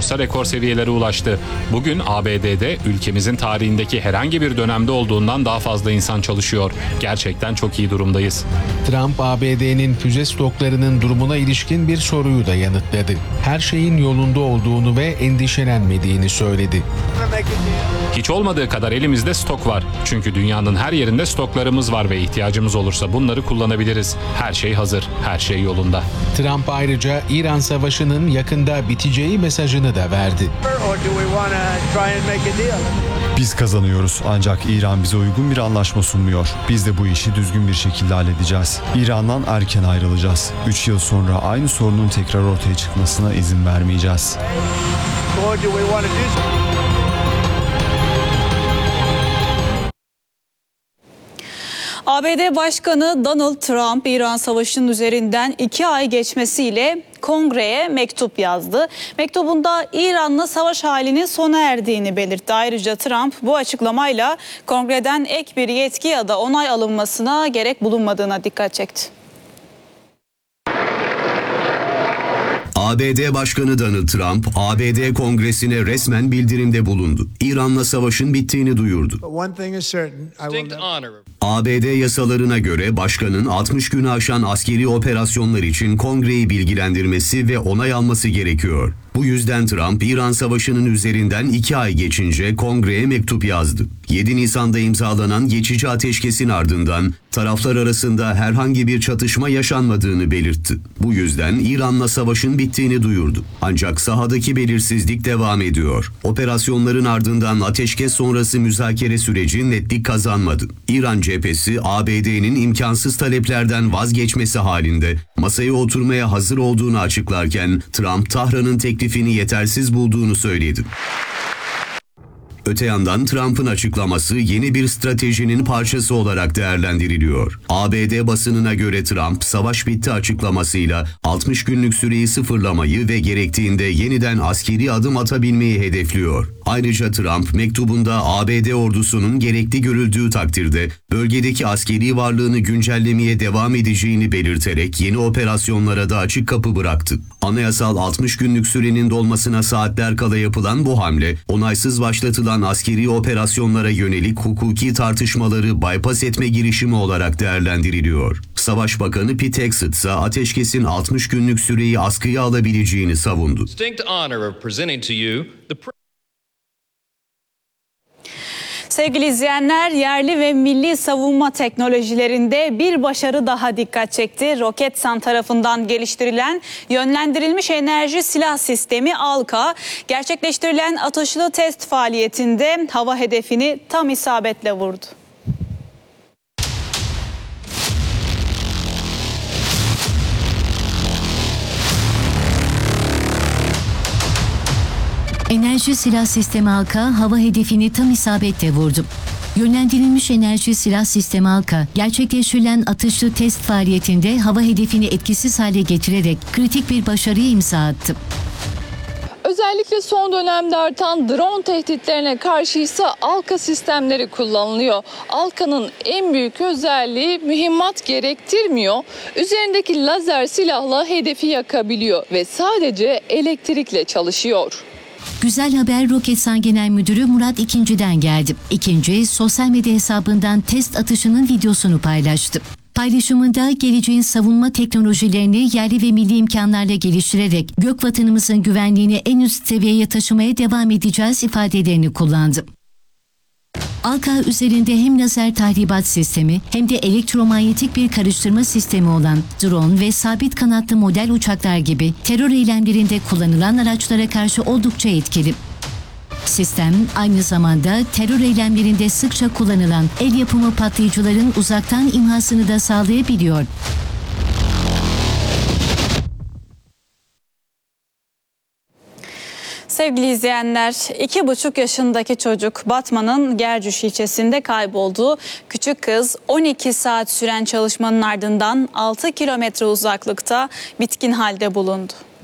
borsa rekor seviyelere ulaştı. Bugün ABD'de ülkemizin tarihindeki herhangi bir dönemde olduğundan daha fazla insan çalışıyor. Gerçekten çok iyi durumdayız. Trump, ABD'nin füze stoklarının durumuna ilişkin bir soruyu da yanıtladı. Her şeyin yolunda olduğunu ve endişelenmediğini söyledi. Hiç olmadığı kadar elimizde stok var. Çünkü dünyanın her yerinde stoklarımız var ve ihtiyacımız olursa bunları kullanabiliriz. Her şey hazır, her şey yolunda. Trump ayrıca İran Savaşı'nın yakında biteceği mesajını da verdi. Biz kazanıyoruz ancak İran bize uygun bir anlaşma sunmuyor. Biz de bu işi düzgün bir şekilde halledeceğiz. İran'dan erken ayrılacağız. 3 yıl sonra aynı sorunun tekrar ortaya çıkmasına izin vermeyeceğiz. ABD Başkanı Donald Trump, İran Savaşı'nın üzerinden 2 ay geçmesiyle Kongre'ye mektup yazdı. Mektubunda İran'la savaş halinin sona erdiğini belirtti. Ayrıca Trump bu açıklamayla Kongre'den ek bir yetki ya da onay alınmasına gerek bulunmadığına dikkat çekti. ABD Başkanı Donald Trump, ABD Kongresi'ne resmen bildirimde bulundu. İran'la savaşın bittiğini duyurdu. ABD yasalarına göre başkanın 60 günü aşan askeri operasyonlar için Kongre'yi bilgilendirmesi ve onay alması gerekiyor. Bu yüzden Trump, İran Savaşı'nın üzerinden 2 ay geçince Kongre'ye mektup yazdı. 7 Nisan'da imzalanan geçici ateşkesin ardından taraflar arasında herhangi bir çatışma yaşanmadığını belirtti. Bu yüzden İran'la savaşın bittiğini duyurdu. Ancak sahadaki belirsizlik devam ediyor. Operasyonların ardından ateşkes sonrası müzakere süreci netlik kazanmadı. İran cephesi ABD'nin imkansız taleplerden vazgeçmesi halinde masaya oturmaya hazır olduğunu açıklarken Trump Tahran'ın teklifini yetersiz bulduğunu söyledi. Öte yandan Trump'ın açıklaması yeni bir stratejinin parçası olarak değerlendiriliyor. ABD basınına göre Trump, savaş bitti açıklamasıyla 60 günlük süreyi sıfırlamayı ve gerektiğinde yeniden askeri adım atabilmeyi hedefliyor. Ayrıca Trump, mektubunda ABD ordusunun gerekli görüldüğü takdirde bölgedeki askeri varlığını güncellemeye devam edeceğini belirterek yeni operasyonlara da açık kapı bıraktı. Anayasal 60 günlük sürenin dolmasına saatler kala yapılan bu hamle, onaysız başlatılan askeri operasyonlara yönelik hukuki tartışmaları bypass etme girişimi olarak değerlendiriliyor. Savaş Bakanı Pete Hegseth ise ateşkesin 60 günlük süreyi askıya alabileceğini savundu. Sevgili izleyenler, yerli ve milli savunma teknolojilerinde bir başarı daha dikkat çekti. Roketsan tarafından geliştirilen yönlendirilmiş enerji silah sistemi ALKA, gerçekleştirilen atışlı test faaliyetinde hava hedefini tam isabetle vurdu. Enerji silah sistemi ALKA hava hedefini tam isabetle vurdu. Yönlendirilmiş enerji silah sistemi ALKA, gerçekleştirilen atışlı test faaliyetinde hava hedefini etkisiz hale getirerek kritik bir başarıya imza attı. Özellikle son dönemde artan drone tehditlerine karşı ise ALKA sistemleri kullanılıyor. ALKA'nın en büyük özelliği mühimmat gerektirmiyor. Üzerindeki lazer silahla hedefi yakabiliyor ve sadece elektrikle çalışıyor. Güzel haber Roketsan Genel Müdürü Murat İkinci'den geldi. İkinci, sosyal medya hesabından test atışının videosunu paylaştı. Paylaşımında geleceğin savunma teknolojilerini yerli ve milli imkanlarla geliştirerek gök vatanımızın güvenliğini en üst seviyeye taşımaya devam edeceğiz ifadelerini kullandı. ALKA üzerinde hem lazer tahribat sistemi hem de elektromanyetik bir karıştırma sistemi olan drone ve sabit kanatlı model uçaklar gibi terör eylemlerinde kullanılan araçlara karşı oldukça etkili. Sistem aynı zamanda terör eylemlerinde sıkça kullanılan el yapımı patlayıcıların uzaktan imhasını da sağlayabiliyor. Sevgili izleyenler, 2,5 yaşındaki çocuk Batman'ın Gercüş ilçesinde kayboldu. Küçük kız 12 saat süren çalışmanın ardından 6 kilometre uzaklıkta bitkin halde bulundu.